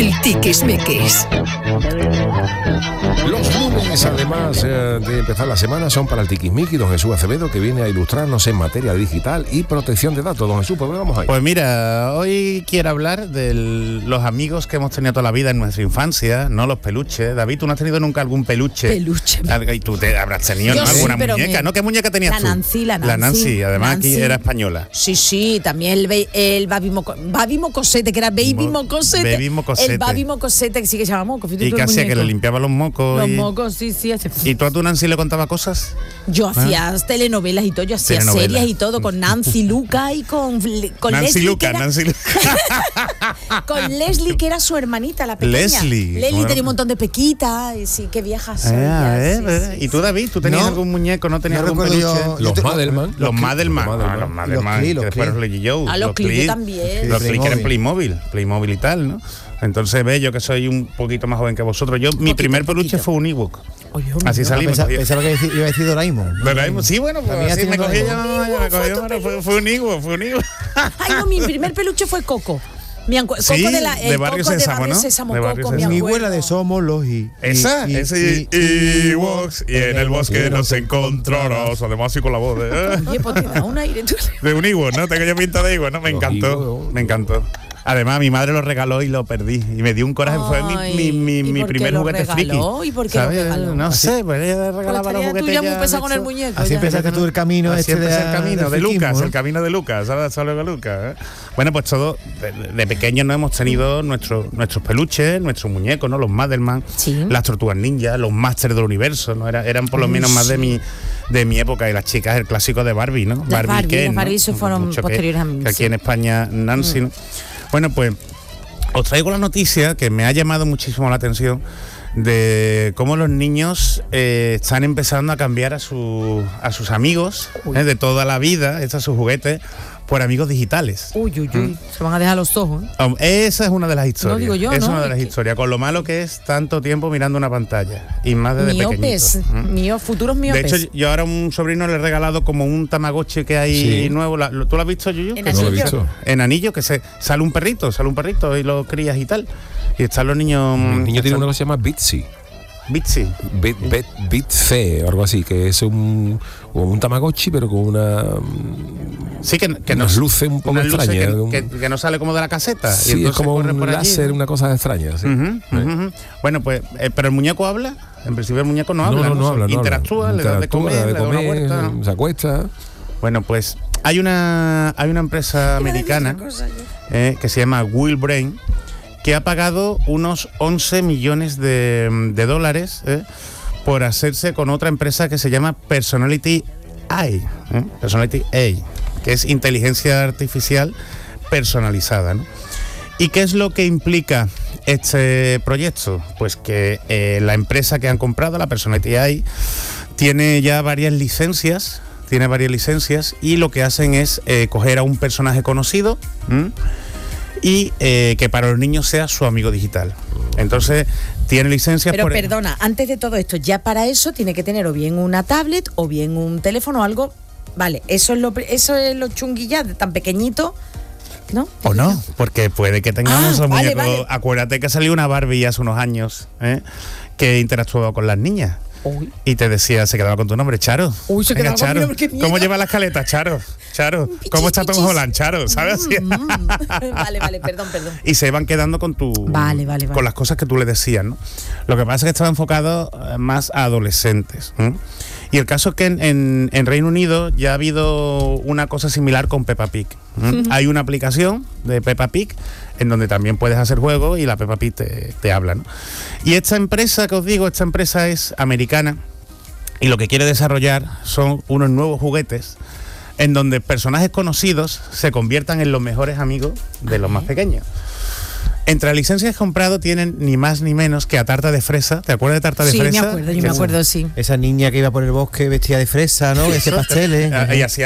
El tiquismiquis. Los lunes, además de empezar la semana, son para el tiquismiquis, don Jesús Acevedo, que viene a ilustrarnos en materia digital y protección de datos. Don Jesús, ¿por dónde vamos ahí? Pues mira, hoy quiero hablar de los amigos que hemos tenido toda la vida en nuestra infancia, no los peluches. David, ¿tú no has tenido nunca algún peluche? Peluche. Y tú te habrás tenido, ¿no? Sí, Alguna pero muñeca, ¿no? ¿Qué muñeca tenías tú? La Nancy. La Nancy, además Nancy. aquí era española. Sí, también el Baby Mocosete, que era Baby Mocosete. Baby Mocosete. El Baby Mocosete, que sí que se llama moco. ¿Y qué hacía? Que le limpiaba los mocos. Los mocos, sí. ¿Y tú a tu Nancy le contabas cosas? Yo hacía telenovelas y todo, yo hacía series y todo con Nancy Luca y con Nancy Leslie. Luca. Con Leslie, que era su hermanita, la pequeña. Leslie. Bueno. Tenía un montón de pequitas. Y sí, qué viejas son. ¿Y tú, David? ¿Tú tenías algún muñeco? ¿No tenías algún peluche? Los Madelman. Los Madelman. Los Madelman. Que después los leí yo. A los Clio también. Los Clio que eran Playmobil y tal, ¿no? Entonces, ve, yo que soy un poquito más joven que vosotros. Mi primer peluche fue un Ewok. Así salimos. Pensaba que iba a decir Doraemon. Sí, bueno, pues así me cogí fue un Ewok. Ay, no, mi primer peluche fue Coco. Coco de Barrio Coco Sésamo, de ¿no? Sésamo, De Coco, Barrio me Sésamo. Mi acuerdo. abuela de Somos los Ese Ewoks, y en el bosque nos encontrarás. Además, así con la voz Oye, pues te da un aire. de un Ewok, ¿no? Tengo yo pinta de Ewok, ¿no? Me encantó. Además, mi madre lo regaló y lo perdí. Y me dio un coraje. Fue mi primer juguete friki. ¿Y por qué lo regaló? No sé, pues ella regalaba los juguetes. Tú ya muy pesado con el muñeco. Así empezaste tú el camino Así empecé el camino de Lucas, ¿no? el camino de Lucas, ¿sabes? Solo Lucas. Bueno, pues todos, de pequeños no hemos tenido nuestros peluches, nuestros muñecos, ¿no? Los Madelman, las Tortugas Ninja, los Masters del Universo, ¿no? Eran por lo menos más de mi época. Y las chicas, el clásico de Barbie, ¿no? Las Barbie se fueron posteriores a mí. Que aquí en España, Nancy, ¿no? Bueno, pues os traigo la noticia que me ha llamado muchísimo la atención de cómo los niños están empezando a cambiar a sus amigos de toda la vida, sus juguetes, por amigos digitales. Se van a dejar los ojos. Esa es una de las historias. No digo yo, es una de las historias, con lo malo que es tanto tiempo mirando una pantalla y más desde pequeñito. Futuros miopes. De hecho, yo ahora a un sobrino le he regalado como un Tamagotchi que hay nuevo. ¿Tú lo has visto, Yuyu? ¿En Anillo? No lo he visto. En Anillo, que sale un perrito y lo crías y tal. Y están los niños. El niño tiene una cosa que se llama Bitsy. Bitce o algo así, que es un Tamagotchi, pero con una. Sí, que nos luce un poco extraña. Que no sale como de la caseta. Sí, y es como un por láser, allí. una cosa extraña. Sí. Bueno, pues, ¿pero el muñeco habla? En principio el muñeco no habla. No habla. Interactúa, le da de comer, le da una vuelta. Se acuesta. Bueno, pues hay una empresa americana que se llama Willbrain, que ha pagado unos 11 millones de dólares por hacerse con otra empresa que se llama Personality AI, que es inteligencia artificial personalizada, ¿no? ¿Y qué es lo que implica este proyecto? Pues que la empresa que han comprado, la Personality AI, tiene ya varias licencias, y lo que hacen es coger a un personaje conocido y que para los niños sea su amigo digital. Entonces, tiene licencias. Pero perdona, antes de todo esto, ya para eso tiene que tener o bien una tablet o bien un teléfono o algo. Vale, eso es lo chunguilla de tan pequeñito, ¿no? O no, porque puede que tengamos los muñecos. Vale. Acuérdate que salió una Barbie hace unos años que interactuaba con las niñas. Y te decía, se quedaba con tu nombre, Charo. Se quedaba Charo. conmigo, qué miedo. ¿Cómo lleva la escaleta, Charo? ¿Cómo está Tom Holland, Charo? ¿Sabes? Vale, perdón. Y se iban quedando con Vale. con las cosas que tú le decías, ¿no? Lo que pasa es que estaba enfocado más a adolescentes. Y el caso es que en Reino Unido ya ha habido una cosa similar con Peppa Pig. Hay una aplicación de Peppa Pig en donde también puedes hacer juegos y la Peppa Pig te habla, ¿no? Y esta empresa que os digo, esta empresa es americana y lo que quiere desarrollar son unos nuevos juguetes en donde personajes conocidos se conviertan en los mejores amigos de los más pequeños. Entre las licencias que he comprado tienen ni más ni menos que a Tarta de Fresa. ¿Te acuerdas de Tarta de Fresa? Sí, me acuerdo, sí. Esa niña que iba por el bosque vestida de fresa, ¿no? Ese pasteles. Y hacía